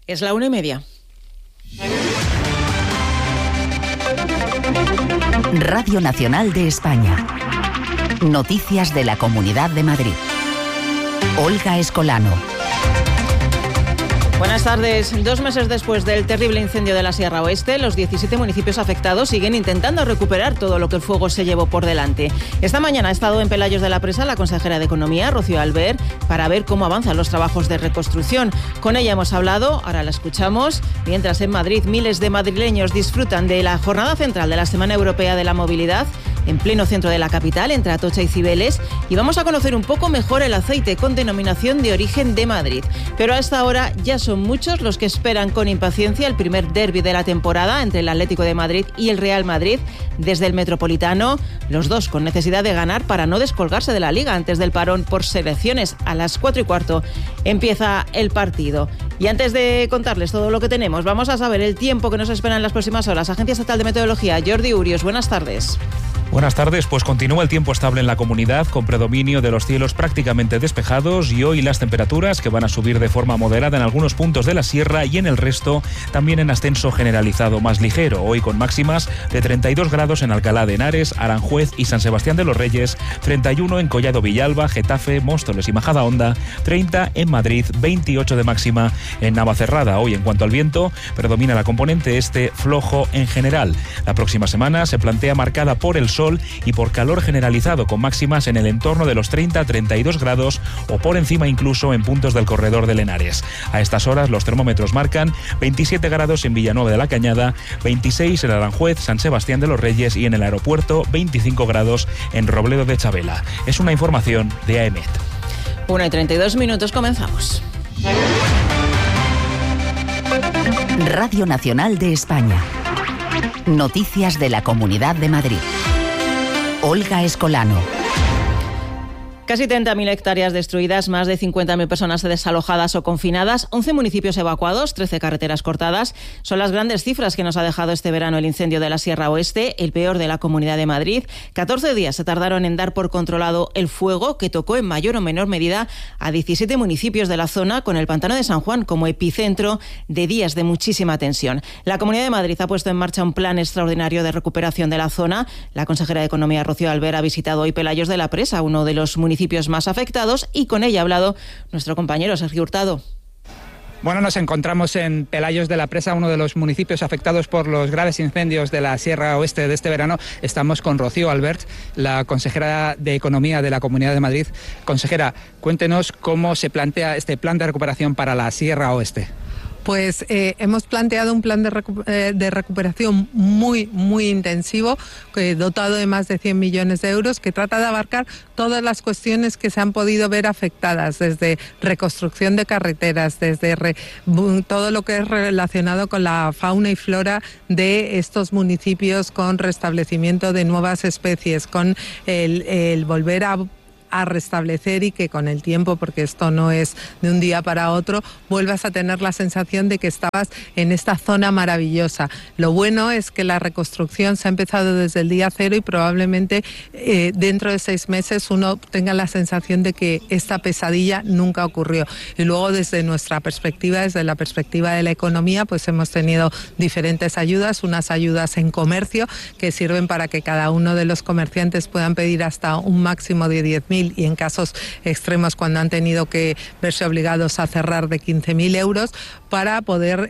Es la 1:30. Radio Nacional de España. Noticias de la Comunidad de Madrid. Olga Escolano. Buenas tardes. 2 meses después del terrible incendio de la Sierra Oeste, los 17 municipios afectados siguen intentando recuperar todo lo que el fuego se llevó por delante. Esta mañana ha estado en Pelayos de la Presa la consejera de Economía, Rocío Albert, para ver cómo avanzan los trabajos de reconstrucción. Con ella hemos hablado, ahora la escuchamos, mientras en Madrid miles de madrileños disfrutan de la jornada central de la Semana Europea de la Movilidad, en pleno centro de la capital, entre Atocha y Cibeles, y vamos a conocer un poco mejor el aceite con denominación de origen de Madrid. Pero a esta hora ya son muchos los que esperan con impaciencia el primer derbi de la temporada entre el Atlético de Madrid y el Real Madrid desde el Metropolitano, los dos con necesidad de ganar para no descolgarse de la Liga antes del parón por selecciones. A las 4:15 empieza el partido. Y antes de contarles todo lo que tenemos, vamos a saber el tiempo que nos espera en las próximas horas. Agencia Estatal de Meteorología, Jordi Urios, buenas tardes. Buenas tardes, pues continúa el tiempo estable en la comunidad con predominio de los cielos prácticamente despejados y hoy las temperaturas que van a subir de forma moderada en algunos puntos de la sierra y en el resto también en ascenso generalizado más ligero, hoy con máximas de 32 grados en Alcalá de Henares, Aranjuez y San Sebastián de los Reyes, 31 en Collado Villalba, Getafe, Móstoles y Majadahonda, 30 en Madrid, 28 de máxima en Navacerrada. Hoy en cuanto al viento, predomina la componente este flojo en general. La próxima semana se plantea marcada por el sol y por calor generalizado, con máximas en el entorno de los 30-32 grados o por encima incluso en puntos del corredor del Henares. A estas horas los termómetros marcan 27 grados en Villanueva de la Cañada, 26 en Aranjuez, San Sebastián de los Reyes y en el aeropuerto 25 grados en Robledo de Chabela. Es una información de AEMET. 1:32, comenzamos. Radio Nacional de España. Noticias de la Comunidad de Madrid. Olga Escolano. Casi 30.000 hectáreas destruidas, más de 50.000 personas desalojadas o confinadas, 11 municipios evacuados, 13 carreteras cortadas. Son las grandes cifras que nos ha dejado este verano el incendio de la Sierra Oeste, el peor de la Comunidad de Madrid. 14 días se tardaron en dar por controlado el fuego, que tocó en mayor o menor medida a 17 municipios de la zona, con el Pantano de San Juan como epicentro de días de muchísima tensión. La Comunidad de Madrid ha puesto en marcha un plan extraordinario de recuperación de la zona. La consejera de Economía, Rocío Albert, ha visitado hoy Pelayos de la Presa, uno de los municipios más afectados, y con ella ha hablado nuestro compañero Sergio Hurtado. Bueno, nos encontramos en Pelayos de la Presa, uno de los municipios afectados por los graves incendios de la Sierra Oeste de este verano. Estamos con Rocío Albert, la consejera de Economía de la Comunidad de Madrid. Consejera, cuéntenos cómo se plantea este plan de recuperación para la Sierra Oeste. Pues hemos planteado un plan de recuperación muy intensivo, dotado de más de 100 millones de euros, que trata de abarcar todas las cuestiones que se han podido ver afectadas, desde reconstrucción de carreteras, desde todo lo que es relacionado con la fauna y flora de estos municipios, con restablecimiento de nuevas especies, con el volver a restablecer, y que con el tiempo, porque esto no es de un día para otro, vuelvas a tener la sensación de que estabas en esta zona maravillosa. Lo bueno es que la reconstrucción se ha empezado desde el día cero y probablemente dentro de 6 meses uno tenga la sensación de que esta pesadilla nunca ocurrió. Y luego, desde nuestra perspectiva, desde la perspectiva de la economía, pues hemos tenido diferentes ayudas, unas ayudas en comercio que sirven para que cada uno de los comerciantes puedan pedir hasta un máximo de 10.000, y en casos extremos, cuando han tenido que verse obligados a cerrar, de 15.000 euros, para poder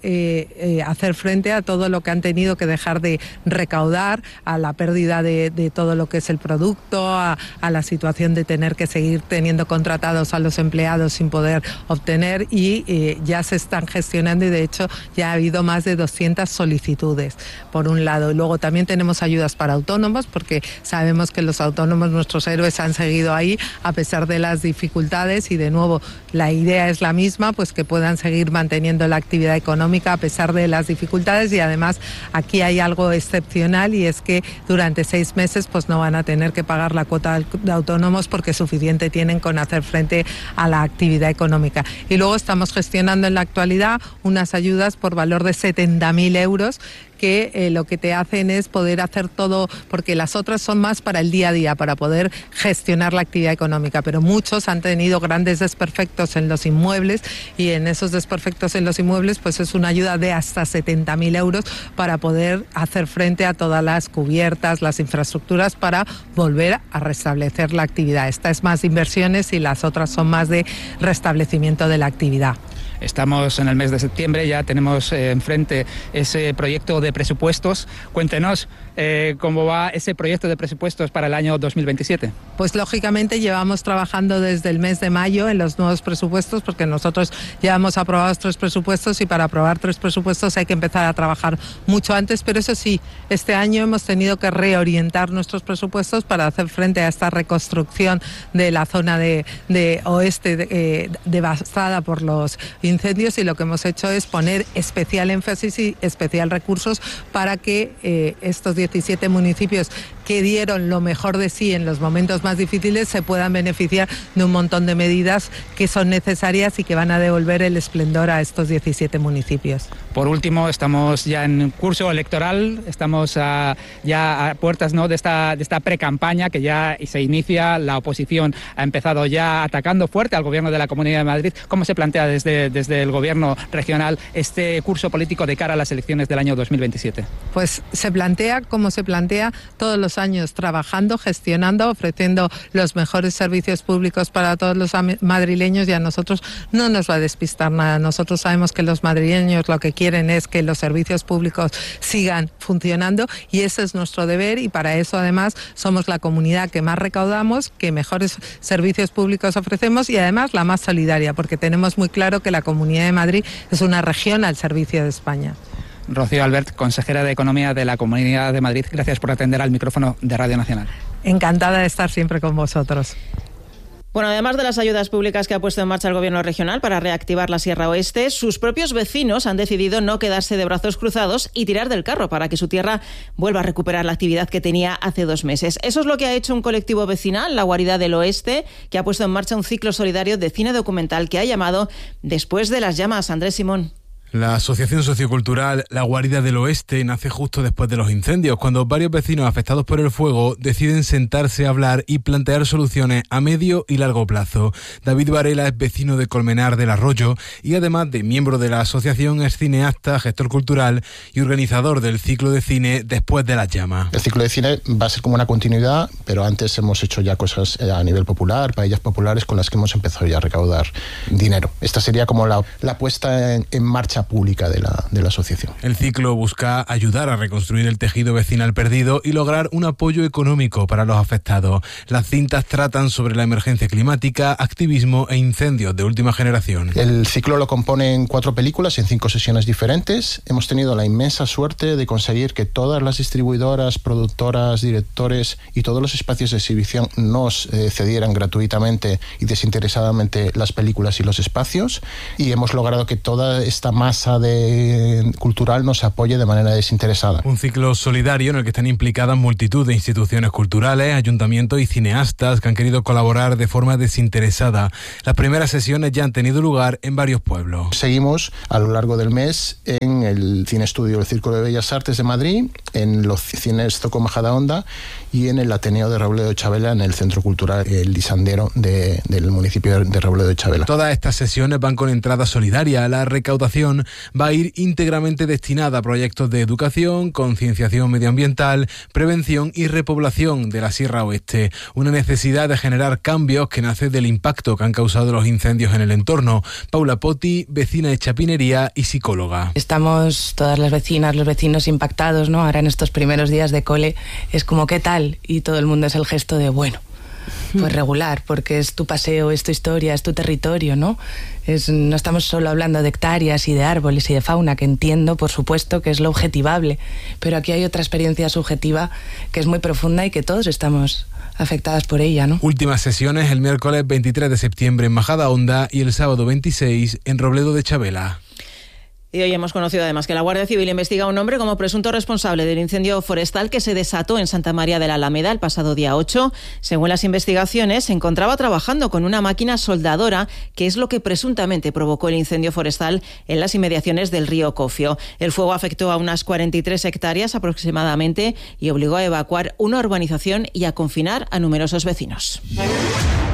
hacer frente a todo lo que han tenido que dejar de recaudar, a la pérdida de todo lo que es el producto, a la situación de tener que seguir teniendo contratados a los empleados sin poder obtener, y ya se están gestionando, y de hecho ya ha habido más de 200 solicitudes, por un lado. Y luego también tenemos ayudas para autónomos, porque sabemos que los autónomos, nuestros héroes, han seguido ahí a pesar de las dificultades, y de nuevo la idea es la misma, pues que puedan seguir manteniendo la actividad económica a pesar de las dificultades. Y además aquí hay algo excepcional, y es que durante 6 meses pues no van a tener que pagar la cuota de autónomos, porque suficiente tienen con hacer frente a la actividad económica. Y luego estamos gestionando en la actualidad unas ayudas por valor de 70.000 euros, que lo que te hacen es poder hacer todo, porque las otras son más para el día a día, para poder gestionar la actividad económica, pero muchos han tenido grandes desperfectos en los inmuebles y en esos desperfectos en los inmuebles pues es una ayuda de hasta 70.000 euros para poder hacer frente a todas las cubiertas, las infraestructuras para volver a restablecer la actividad. Esta es más de inversiones y las otras son más de restablecimiento de la actividad. Estamos en el mes de septiembre, ya tenemos enfrente ese proyecto de presupuestos. Cuéntenos cómo va ese proyecto de presupuestos para el año 2027. Pues lógicamente llevamos trabajando desde el mes de mayo en los nuevos presupuestos, porque nosotros ya hemos aprobado 3 presupuestos y para aprobar 3 presupuestos hay que empezar a trabajar mucho antes, pero eso sí, este año hemos tenido que reorientar nuestros presupuestos para hacer frente a esta reconstrucción de la zona de oeste devastada por los incendios, y lo que hemos hecho es poner especial énfasis y especial recursos para que estos 17 municipios que dieron lo mejor de sí en los momentos más difíciles se puedan beneficiar de un montón de medidas que son necesarias y que van a devolver el esplendor a estos 17 municipios. Por último, estamos ya en curso electoral, estamos ya a puertas, ¿no?, de esta precampaña que ya se inicia. La oposición ha empezado ya atacando fuerte al gobierno de la Comunidad de Madrid. ¿Cómo se plantea desde el gobierno regional este curso político de cara a las elecciones del año 2027? Pues se plantea como se plantea todos los años, trabajando, gestionando, ofreciendo los mejores servicios públicos para todos los madrileños, y a nosotros no nos va a despistar nada. Nosotros sabemos que los madrileños lo que quieren es que los servicios públicos sigan funcionando y ese es nuestro deber, y para eso además somos la comunidad que más recaudamos, que mejores servicios públicos ofrecemos y además la más solidaria, porque tenemos muy claro que la Comunidad de Madrid es una región al servicio de España. Rocío Albert, consejera de Economía de la Comunidad de Madrid, gracias por atender al micrófono de Radio Nacional. Encantada de estar siempre con vosotros. Bueno, además de las ayudas públicas que ha puesto en marcha el Gobierno regional para reactivar la Sierra Oeste, sus propios vecinos han decidido no quedarse de brazos cruzados y tirar del carro para que su tierra vuelva a recuperar la actividad que tenía hace 2 meses. Eso es lo que ha hecho un colectivo vecinal, La Guarida del Oeste, que ha puesto en marcha un ciclo solidario de cine documental que ha llamado Después de las llamas. Andrés Simón. La asociación sociocultural La Guarida del Oeste nace justo después de los incendios, cuando varios vecinos afectados por el fuego deciden sentarse a hablar y plantear soluciones a medio y largo plazo. David Varela es vecino de Colmenar del Arroyo y además de miembro de la asociación es cineasta, gestor cultural y organizador del ciclo de cine Después de las llamas. El ciclo de cine va a ser como una continuidad, pero antes hemos hecho ya cosas a nivel popular, paellas populares con las que hemos empezado ya a recaudar dinero. Esta sería como la puesta en marcha pública de la asociación. El ciclo busca ayudar a reconstruir el tejido vecinal perdido y lograr un apoyo económico para los afectados. Las cintas tratan sobre la emergencia climática, activismo e incendios de última generación. El ciclo lo componen 4 películas en 5 sesiones diferentes. Hemos tenido la inmensa suerte de conseguir que todas las distribuidoras, productoras, directores y todos los espacios de exhibición nos cedieran gratuitamente y desinteresadamente las películas y los espacios, y hemos logrado que toda esta masa cultural nos apoye de manera desinteresada. Un ciclo solidario en el que están implicadas multitud de instituciones culturales, ayuntamientos y cineastas que han querido colaborar de forma desinteresada. Las primeras sesiones ya han tenido lugar en varios pueblos. Seguimos a lo largo del mes en el Cine Estudio del Círculo de Bellas Artes de Madrid, en los cines Zoco Majadahonda y en el Ateneo de Robledo de Chabela, en el Centro Cultural El Lisandero del municipio de Robledo de Chabela. Todas estas sesiones van con entrada solidaria. La recaudación va a ir íntegramente destinada a proyectos de educación, concienciación medioambiental, prevención y repoblación de la Sierra Oeste. Una necesidad de generar cambios que nace del impacto que han causado los incendios en el entorno. Paula Poti, vecina de Chapinería y psicóloga. Estamos todas las vecinas, los vecinos impactados, ¿no? Ahora en estos primeros días de cole es como ¿qué tal? Y todo el mundo es el gesto de bueno. Pues regular, porque es tu paseo, es tu historia, es tu territorio, ¿no? No estamos solo hablando de hectáreas y de árboles y de fauna, que entiendo, por supuesto, que es lo objetivable, pero aquí hay otra experiencia subjetiva que es muy profunda y que todos estamos afectadas por ella, ¿no? Últimas sesiones el miércoles 23 de septiembre en Majadahonda y el sábado 26 en Robledo de Chabela. Y hoy hemos conocido además que la Guardia Civil investiga a un hombre como presunto responsable del incendio forestal que se desató en Santa María de la Alameda el pasado día 8. Según las investigaciones, se encontraba trabajando con una máquina soldadora, que es lo que presuntamente provocó el incendio forestal en las inmediaciones del río Cofio. El fuego afectó a unas 43 hectáreas aproximadamente y obligó a evacuar una urbanización y a confinar a numerosos vecinos.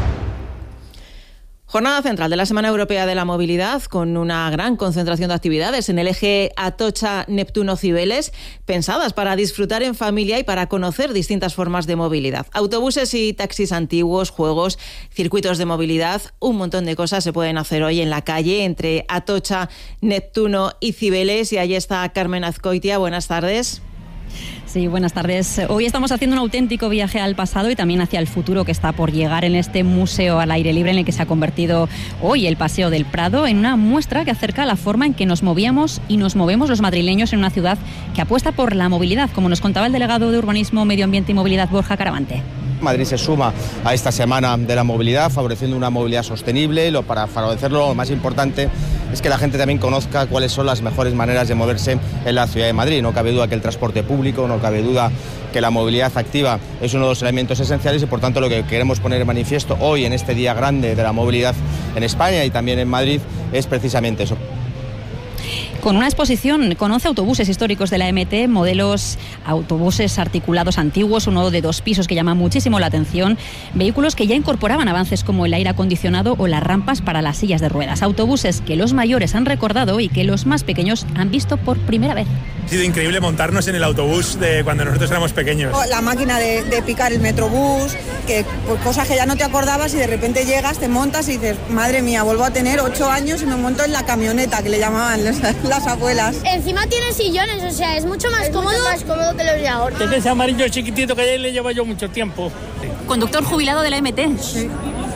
Jornada central de la Semana Europea de la Movilidad, con una gran concentración de actividades en el eje Atocha-Neptuno-Cibeles, pensadas para disfrutar en familia y para conocer distintas formas de movilidad. Autobuses y taxis antiguos, juegos, circuitos de movilidad, un montón de cosas se pueden hacer hoy en la calle entre Atocha, Neptuno y Cibeles. Y allí está Carmen Azcoitia. Buenas tardes. Sí, buenas tardes. Hoy estamos haciendo un auténtico viaje al pasado y también hacia el futuro que está por llegar en este museo al aire libre en el que se ha convertido hoy el Paseo del Prado en una muestra que acerca la forma en que nos movíamos y nos movemos los madrileños en una ciudad que apuesta por la movilidad, como nos contaba el delegado de Urbanismo, Medio Ambiente y Movilidad, Borja Caravante. Madrid se suma a esta semana de la movilidad, favoreciendo una movilidad sostenible. Para favorecerlo, lo más importante es que la gente también conozca cuáles son las mejores maneras de moverse en la ciudad de Madrid. No cabe duda que el transporte público, no cabe duda que la movilidad activa es uno de los elementos esenciales y por tanto lo que queremos poner en manifiesto hoy en este día grande de la movilidad en España y también en Madrid es precisamente eso. Con una exposición con 11 autobuses históricos de la MT, modelos autobuses articulados antiguos, uno de 2 pisos que llama muchísimo la atención, vehículos que ya incorporaban avances como el aire acondicionado o las rampas para las sillas de ruedas, autobuses que los mayores han recordado y que los más pequeños han visto por primera vez. Ha sido increíble montarnos en el autobús de cuando nosotros éramos pequeños. La máquina de picar el metrobús, que pues, cosas que ya no te acordabas y de repente llegas, te montas y dices, madre mía, vuelvo a tener 8 años y me monto en la camioneta, que le llamaban las abuelas. Encima tiene sillones, o sea, es mucho más cómodo que los de ahora. Tiene ese amarillo chiquitito que ya le llevo yo mucho tiempo. ¿Conductor jubilado de la MT? Sí.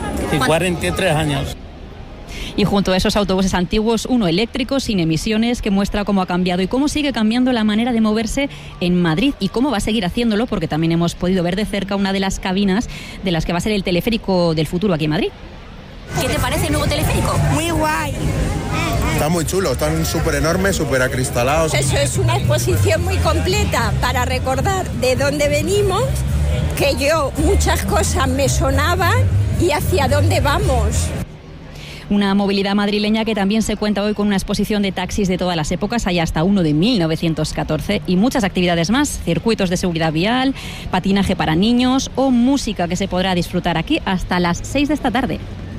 43 años. Y junto a esos autobuses antiguos, uno eléctrico, sin emisiones, que muestra cómo ha cambiado y cómo sigue cambiando la manera de moverse en Madrid y cómo va a seguir haciéndolo, porque también hemos podido ver de cerca una de las cabinas de las que va a ser el teleférico del futuro aquí en Madrid. ¿Qué te parece el nuevo teleférico? Muy guay. Está muy chulo, están súper enormes, súper acristalados. Eso es una exposición muy completa para recordar de dónde venimos, que yo muchas cosas me sonaban y hacia dónde vamos. Una movilidad madrileña que también se cuenta hoy con una exposición de taxis de todas las épocas, hay hasta uno de 1914 y muchas actividades más, circuitos de seguridad vial, patinaje para niños o música que se podrá disfrutar aquí hasta las 6 de esta tarde.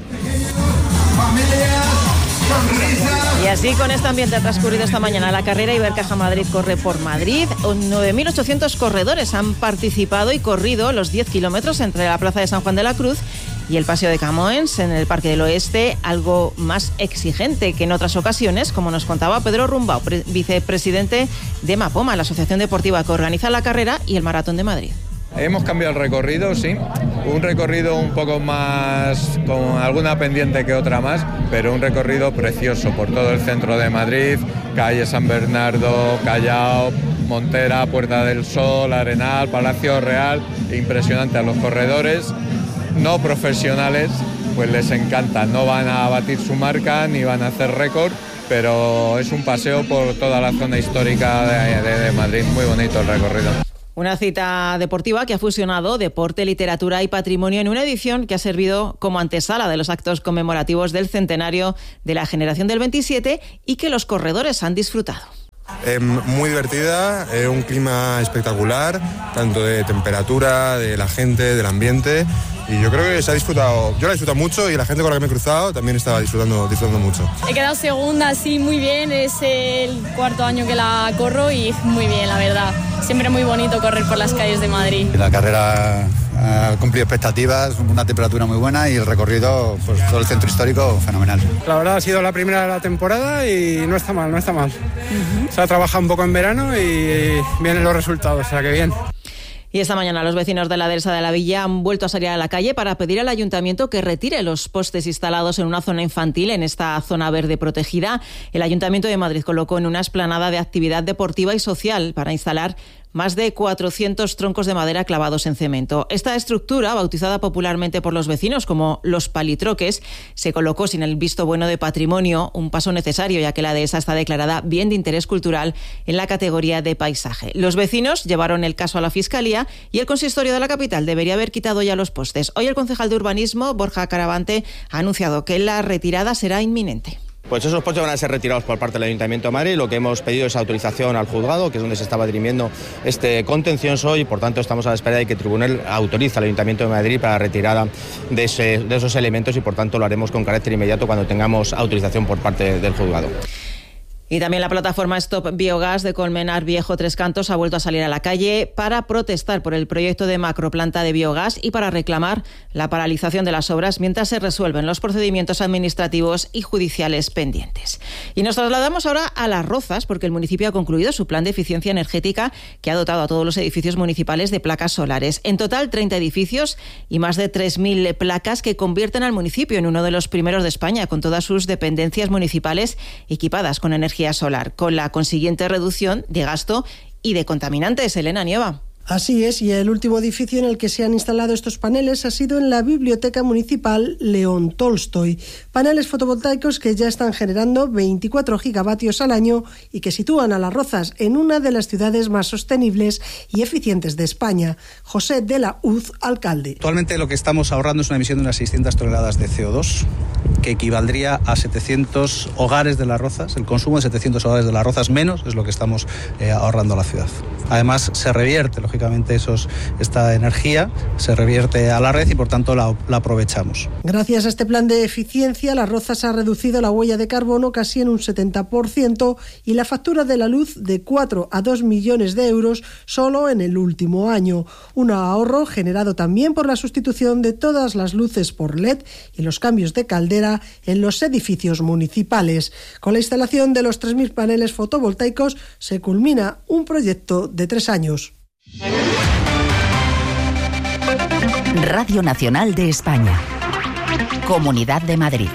Y así, con este ambiente ha transcurrido esta mañana la carrera Ibercaja Madrid corre por Madrid. 9.800 corredores han participado y corrido los 10 kilómetros entre la Plaza de San Juan de la Cruz y el Paseo de Camoens en el Parque del Oeste, algo más exigente que en otras ocasiones, como nos contaba Pedro Rumbao, vicepresidente de Mapoma, la asociación deportiva que organiza la carrera y el Maratón de Madrid. Hemos cambiado el recorrido, sí, un recorrido un poco más, con alguna pendiente que otra más, pero un recorrido precioso por todo el centro de Madrid, calle San Bernardo, Callao, Montera, Puerta del Sol, Arenal, Palacio Real, impresionante. A los corredores no profesionales pues les encanta, no van a batir su marca ni van a hacer récord, pero es un paseo por toda la zona histórica de Madrid, muy bonito el recorrido. Una cita deportiva que ha fusionado deporte, literatura y patrimonio en una edición que ha servido como antesala de los actos conmemorativos del centenario de la generación del 27 y que los corredores han disfrutado. Muy divertida, un clima espectacular, tanto de temperatura, de la gente, del ambiente, y yo creo que se ha disfrutado, yo la he disfrutado mucho y la gente con la que me he cruzado también estaba disfrutando mucho. He quedado segunda, sí, muy bien, es el 4º año que la corro y muy bien, la verdad. Siempre muy bonito correr por las calles de Madrid. La carrera ha cumplido expectativas, una temperatura muy buena y el recorrido, pues todo el centro histórico, fenomenal. La verdad ha sido la primera de la temporada y no está mal. Se ha trabajado un poco en verano y vienen los resultados, o sea que bien. Y esta mañana los vecinos de la dehesa de la Villa han vuelto a salir a la calle para pedir al ayuntamiento que retire los postes instalados en una zona infantil, en esta zona verde protegida. El Ayuntamiento de Madrid colocó en una explanada de actividad deportiva y social para instalar más de 400 troncos de madera clavados en cemento. Esta estructura, bautizada popularmente por los vecinos como los palitroques, se colocó sin el visto bueno de patrimonio, un paso necesario ya que la dehesa está declarada bien de interés cultural en la categoría de paisaje. Los vecinos llevaron el caso a la Fiscalía y el consistorio de la capital debería haber quitado ya los postes. Hoy el concejal de Urbanismo, Borja Caravante, ha anunciado que la retirada será inminente. Pues esos postes van a ser retirados por parte del Ayuntamiento de Madrid. Lo que hemos pedido es autorización al juzgado, que es donde se estaba dirimiendo este contencioso, y por tanto estamos a la espera de que el tribunal autorice al Ayuntamiento de Madrid para la retirada de esos elementos, y por tanto lo haremos con carácter inmediato cuando tengamos autorización por parte del juzgado. Y también la plataforma Stop Biogas de Colmenar Viejo Tres Cantos ha vuelto a salir a la calle para protestar por el proyecto de macroplanta de biogás y para reclamar la paralización de las obras mientras se resuelven los procedimientos administrativos y judiciales pendientes. Y nos trasladamos ahora a Las Rozas, porque el municipio ha concluido su plan de eficiencia energética que ha dotado a todos los edificios municipales de placas solares. En total, 30 edificios y más de 3.000 placas que convierten al municipio en uno de los primeros de España, con todas sus dependencias municipales equipadas con energía solar, con la consiguiente reducción de gasto y de contaminantes. Elena Nieva. Así es, y el último edificio en el que se han instalado estos paneles ha sido en la Biblioteca Municipal León Tolstoy. Paneles fotovoltaicos que ya están generando 24 gigavatios al año y que sitúan a Las Rozas en una de las ciudades más sostenibles y eficientes de España. José de la Uz, alcalde. Actualmente lo que estamos ahorrando es una emisión de unas 600 toneladas de CO2, que equivaldría a 700 hogares de Las Rozas. El consumo de 700 hogares de Las Rozas menos es lo que estamos ahorrando a la ciudad. Además, se revierte, lógicamente, esta energía se revierte a la red y por tanto la aprovechamos. Gracias a este plan de eficiencia, Las Rozas ha reducido la huella de carbono casi en un 70% y la factura de la luz de 4 a 2 millones de euros solo en el último año. Un ahorro generado también por la sustitución de todas las luces por LED y los cambios de caldera en los edificios municipales. Con la instalación de los 3.000 paneles fotovoltaicos se culmina un proyecto de 3 años. Radio Nacional de España. Comunidad de Madrid.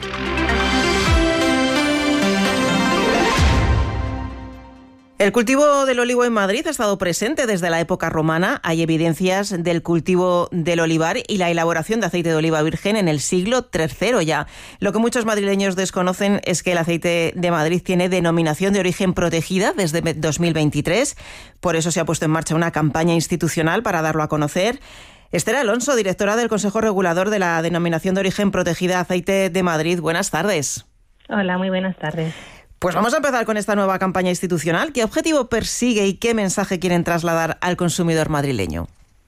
El cultivo del olivo en Madrid ha estado presente desde la época romana. Hay evidencias del cultivo del olivar y la elaboración de aceite de oliva virgen en el siglo III ya. Lo que muchos madrileños desconocen es que el aceite de Madrid tiene denominación de origen protegida desde 2023. Por eso se ha puesto en marcha una campaña institucional para darlo a conocer. Esther Alonso, directora del Consejo Regulador de la Denominación de Origen Protegida Aceite de Madrid. Buenas tardes. Hola, muy buenas tardes. Pues vamos a empezar con esta nueva campaña institucional. ¿Qué objetivo persigue y qué mensaje quieren trasladar al consumidor madrileño?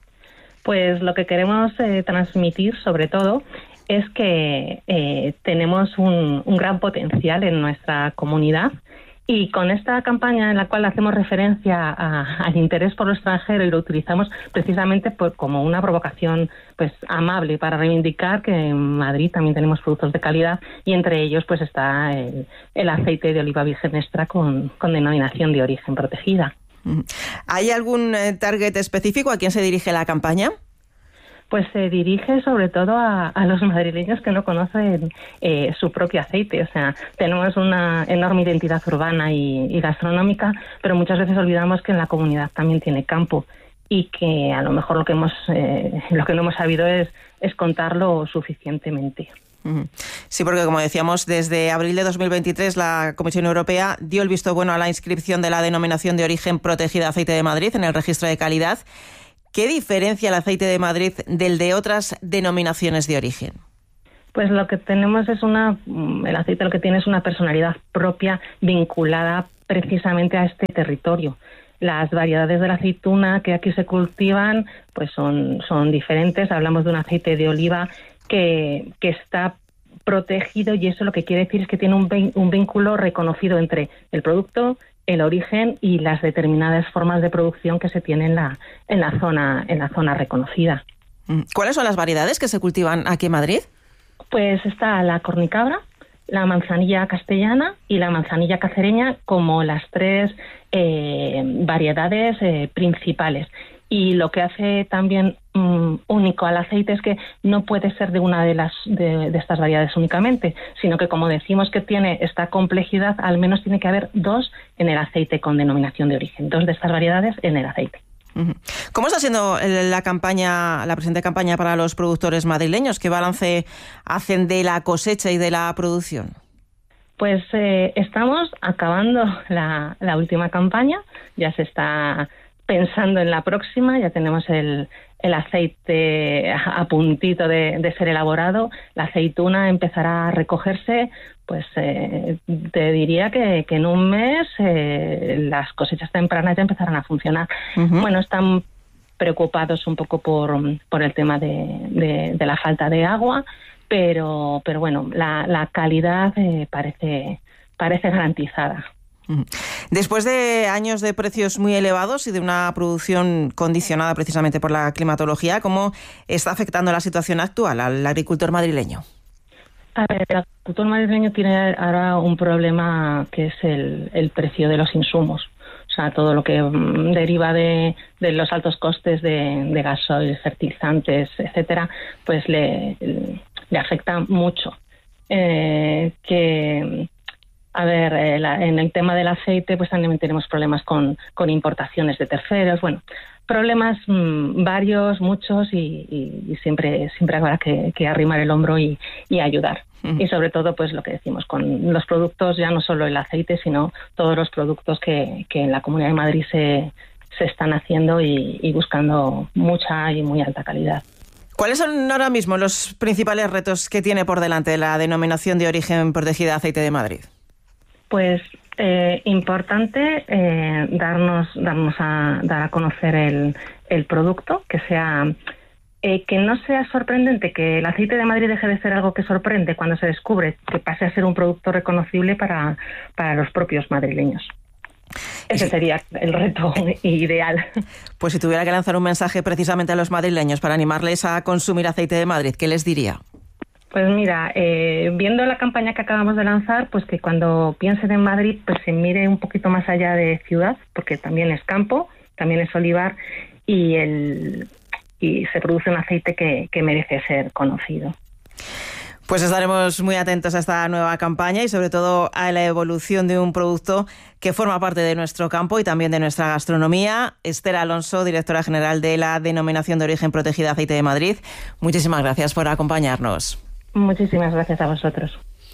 Pues lo que queremos transmitir, sobre todo, es que tenemos un gran potencial en nuestra comunidad. Y con esta campaña en la cual hacemos referencia al interés por lo extranjero y lo utilizamos precisamente como una provocación pues amable para reivindicar que en Madrid también tenemos productos de calidad y entre ellos pues está el aceite de oliva virgen extra con denominación de origen protegida. ¿Hay algún target específico a quién se dirige la campaña? Pues se dirige sobre todo a los madrileños que no conocen su propio aceite. O sea, tenemos una enorme identidad urbana y gastronómica, pero muchas veces olvidamos que en la comunidad también tiene campo y que a lo mejor lo que no hemos sabido es contarlo suficientemente. Sí, porque como decíamos, desde abril de 2023 la Comisión Europea dio el visto bueno a la inscripción de la denominación de origen protegida aceite de Madrid en el registro de calidad. ¿Qué diferencia el aceite de Madrid del de otras denominaciones de origen? Pues lo que tenemos es el aceite lo que tiene es una personalidad propia vinculada precisamente a este territorio. Las variedades de la aceituna que aquí se cultivan pues son diferentes. Hablamos de un aceite de oliva que está protegido y eso lo que quiere decir es que tiene un vínculo reconocido entre el producto, el origen y las determinadas formas de producción que se tienen en la zona reconocida. ¿Cuáles son las variedades que se cultivan aquí en Madrid? Pues está la cornicabra, la manzanilla castellana y la manzanilla cacereña como las 3 variedades principales. Y lo que hace también único al aceite es que no puede ser de una de estas variedades únicamente, sino que como decimos que tiene esta complejidad, al menos tiene que haber 2 en el aceite con denominación de origen, 2 de estas variedades en el aceite. ¿Cómo está siendo la presente campaña para los productores madrileños? ¿Qué balance hacen de la cosecha y de la producción? Pues estamos acabando la última campaña, ya se está pensando en la próxima, ya tenemos el el aceite a puntito de ser elaborado. La aceituna empezará a recogerse, pues te diría que en un mes las cosechas tempranas ya empezarán a funcionar. Bueno, están preocupados un poco por el tema de la falta de agua, pero bueno, la calidad parece garantizada. Después de años de precios muy elevados y de una producción condicionada precisamente por la climatología, ¿cómo está afectando la situación actual al agricultor madrileño? A ver, el agricultor madrileño tiene ahora un problema que es el precio de los insumos. O sea, todo lo que deriva de los altos costes de gasoil, fertilizantes, etcétera, pues le afecta mucho. A ver, en el tema del aceite, pues también tenemos problemas con importaciones de terceros. Bueno, problemas varios, muchos, y siempre habrá que arrimar el hombro y ayudar. Y sobre todo, pues lo que decimos, con los productos, ya no solo el aceite, sino todos los productos que en la Comunidad de Madrid se están haciendo y buscando mucha y muy alta calidad. ¿Cuáles son ahora mismo los principales retos que tiene por delante la denominación de origen protegida Aceite de Madrid? Pues importante dar a conocer el producto, que no sea sorprendente, que el aceite de Madrid deje de ser algo que sorprende cuando se descubre, que pase a ser un producto reconocible para los propios madrileños. Ese sería el reto ideal. Pues si tuviera que lanzar un mensaje precisamente a los madrileños para animarles a consumir aceite de Madrid, ¿qué les diría? Pues mira, viendo la campaña que acabamos de lanzar, pues que cuando piensen en Madrid, pues se mire un poquito más allá de ciudad, porque también es campo, también es olivar, y se produce un aceite que merece ser conocido. Pues estaremos muy atentos a esta nueva campaña y sobre todo a la evolución de un producto que forma parte de nuestro campo y también de nuestra gastronomía. Esther Alonso, directora general de la Denominación de Origen Protegida Aceite de Madrid, muchísimas gracias por acompañarnos. Muchísimas gracias a vosotros.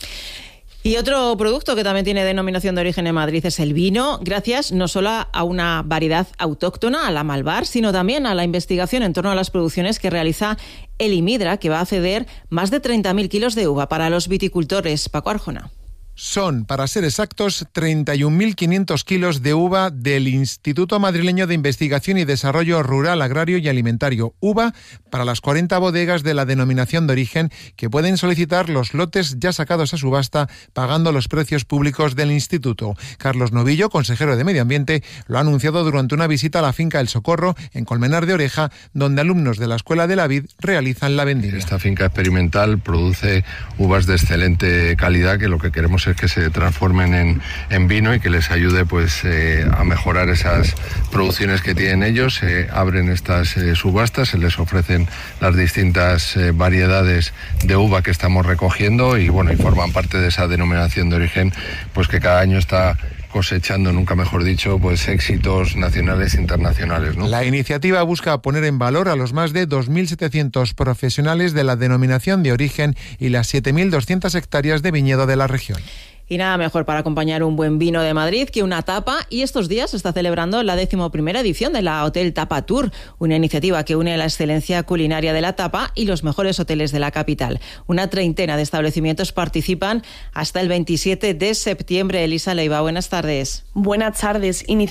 Y otro producto que también tiene denominación de origen en Madrid es el vino, gracias no solo a una variedad autóctona, a la Malvar, sino también a la investigación en torno a las producciones que realiza el IMIDRA, que va a ceder más de 30.000 kilos de uva para los viticultores. Paco Arjona. Son, para ser exactos, 31.500 kilos de uva del Instituto Madrileño de Investigación y Desarrollo Rural, Agrario y Alimentario. Uva para las 40 bodegas de la denominación de origen que pueden solicitar los lotes ya sacados a subasta pagando los precios públicos del instituto. Carlos Novillo, consejero de Medio Ambiente, lo ha anunciado durante una visita a la finca El Socorro, en Colmenar de Oreja, donde alumnos de la Escuela de la Vid realizan la vendimia. Esta finca experimental produce uvas de excelente calidad, que lo que queremos es que se transformen en vino y que les ayude pues a mejorar esas producciones que tienen ellos. Se abren estas subastas, se les ofrecen las distintas variedades de uva que estamos recogiendo y bueno, y forman parte de esa denominación de origen pues que cada año está cosechando, nunca mejor dicho, pues éxitos nacionales e internacionales, ¿no? La iniciativa busca poner en valor a los más de 2.700 profesionales de la denominación de origen y las 7.200 hectáreas de viñedo de la región. Y nada mejor para acompañar un buen vino de Madrid que una tapa, y estos días se está celebrando la 11ª edición de la Hotel Tapa Tour, una iniciativa que une la excelencia culinaria de la tapa y los mejores hoteles de la capital. Una treintena de establecimientos participan hasta el 27 de septiembre. Elisa Leiva, buenas tardes. Buenas tardes.